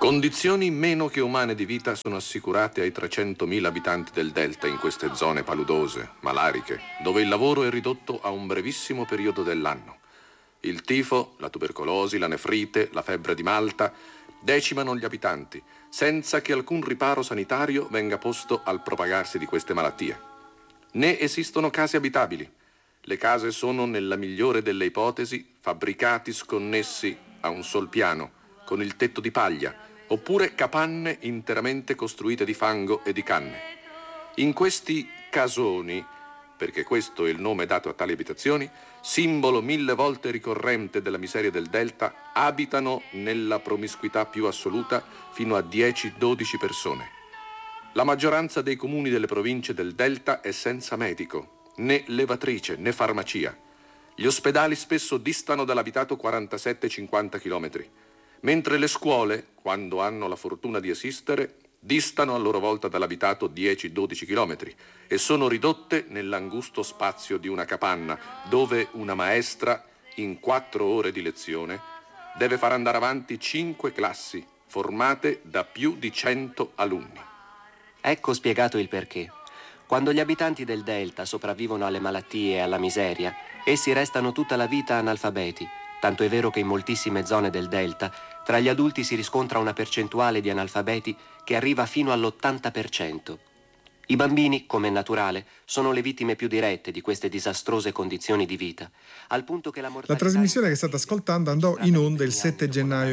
Condizioni meno che umane di vita sono assicurate ai 300.000 abitanti del Delta in queste zone paludose, malariche, dove il lavoro è ridotto a un brevissimo periodo dell'anno. Il tifo, la tubercolosi, la nefrite, la febbre di Malta decimano gli abitanti, senza che alcun riparo sanitario venga posto al propagarsi di queste malattie. Né esistono case abitabili. Le case sono, nella migliore delle ipotesi, fabbricati sconnessi a un sol piano, con il tetto di paglia, oppure capanne interamente costruite di fango e di canne. In questi casoni, perché questo è il nome dato a tali abitazioni, simbolo 1000 volte ricorrente della miseria del Delta, abitano nella promiscuità più assoluta fino a 10-12 persone. La maggioranza dei comuni delle province del Delta è senza medico, né levatrice, né farmacia. Gli ospedali spesso distano dall'abitato 47-50 chilometri, mentre le scuole, quando hanno la fortuna di esistere, distano a loro volta dall'abitato 10-12 chilometri e sono ridotte nell'angusto spazio di una capanna, dove una maestra, in 4 ore di lezione, deve far andare avanti 5 classi, formate da più di 100 alunni. Ecco spiegato il perché. Quando gli abitanti del Delta sopravvivono alle malattie e alla miseria, essi restano tutta la vita analfabeti, tanto è vero che in moltissime zone del Delta tra gli adulti si riscontra una percentuale di analfabeti che arriva fino all'80%. I bambini, come è naturale, sono le vittime più dirette di queste disastrose condizioni di vita, al punto che la mortalità... La trasmissione che state ascoltando andò in onda il 7 gennaio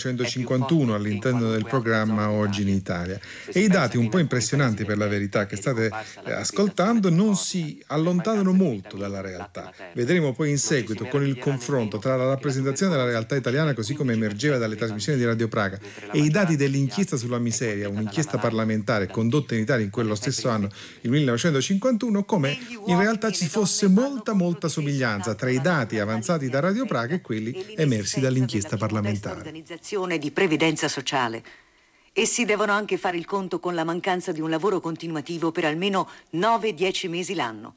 1951 all'interno del programma Oggi in Italia, e i dati un po' impressionanti per la verità che state ascoltando non si allontanano molto dalla realtà. Vedremo poi in seguito, con il confronto tra la rappresentazione della realtà italiana così come emergeva dalle trasmissioni di Radio Praga e i dati dell'inchiesta sulla miseria, un'inchiesta parlamentare condotta in Italia in quello stesso anno, il 1951, come in realtà ci fosse molta somiglianza tra i dati avanzati da Radio Praga e quelli emersi dall'inchiesta parlamentare. Organizzazione di previdenza sociale. Essi devono anche fare il conto con la mancanza di un lavoro continuativo per almeno 9-10 mesi l'anno.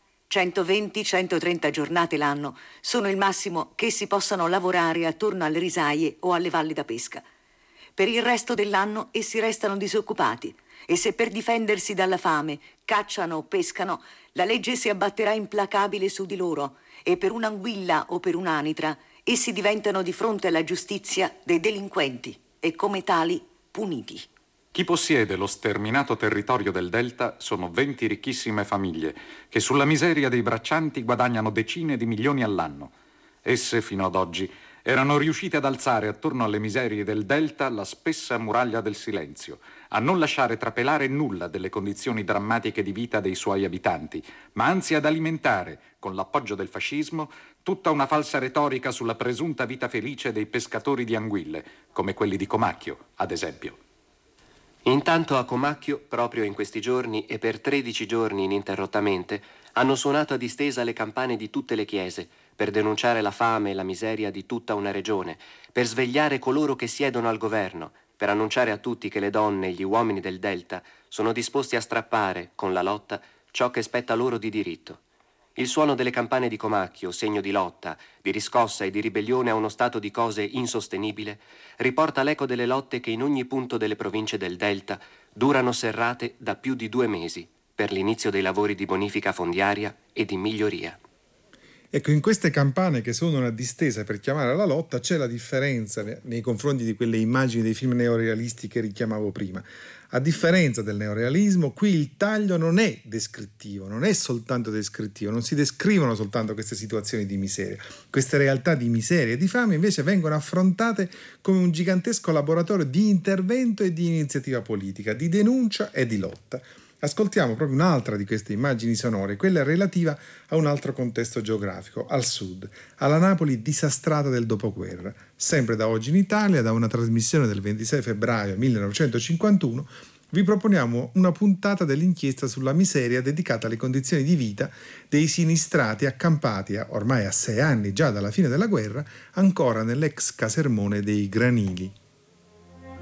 120-130 giornate l'anno sono il massimo che si possano lavorare attorno alle risaie o alle valli da pesca. Per il resto dell'anno essi restano disoccupati, e se per difendersi dalla fame cacciano o pescano, la legge si abbatterà implacabile su di loro, e per un'anguilla o per un'anitra essi diventano di fronte alla giustizia dei delinquenti e come tali puniti. Chi possiede lo sterminato territorio del Delta sono 20 ricchissime famiglie che sulla miseria dei braccianti guadagnano decine di milioni all'anno. Esse, fino ad oggi, erano riuscite ad alzare attorno alle miserie del Delta la spessa muraglia del silenzio, a non lasciare trapelare nulla delle condizioni drammatiche di vita dei suoi abitanti, ma anzi ad alimentare, con l'appoggio del fascismo, tutta una falsa retorica sulla presunta vita felice dei pescatori di anguille, come quelli di Comacchio, ad esempio. Intanto a Comacchio, proprio in questi giorni e per 13 giorni ininterrottamente, hanno suonato a distesa le campane di tutte le chiese per denunciare la fame e la miseria di tutta una regione, per svegliare coloro che siedono al governo, per annunciare a tutti che le donne e gli uomini del Delta sono disposti a strappare, con la lotta, ciò che spetta loro di diritto. Il suono delle campane di Comacchio, segno di lotta, di riscossa e di ribellione a uno stato di cose insostenibile, riporta l'eco delle lotte che in ogni punto delle province del Delta durano serrate da più di 2 mesi, per l'inizio dei lavori di bonifica fondiaria e di miglioria. Ecco, in queste campane che suonano a distesa per chiamare alla lotta c'è la differenza nei confronti di quelle immagini dei film neorealisti che richiamavo prima. A differenza del neorealismo, qui il taglio non è descrittivo, non è soltanto descrittivo, non si descrivono soltanto queste situazioni di miseria. Queste realtà di miseria e di fame invece vengono affrontate come un gigantesco laboratorio di intervento e di iniziativa politica, di denuncia e di lotta. Ascoltiamo proprio un'altra di queste immagini sonore, quella relativa a un altro contesto geografico, al sud, alla Napoli disastrata del dopoguerra. Sempre da Oggi in Italia, da una trasmissione del 26 febbraio 1951, vi proponiamo una puntata dell'inchiesta sulla miseria dedicata alle condizioni di vita dei sinistrati accampati ormai a 6 anni già dalla fine della guerra, ancora nell'ex casermone dei Granili.